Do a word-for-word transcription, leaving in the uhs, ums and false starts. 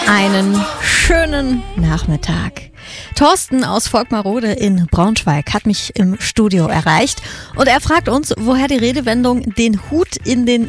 Einen schönen Nachmittag. Thorsten aus Volkmarode in Braunschweig hat mich im Studio erreicht und er fragt uns, woher die Redewendung den Hut in den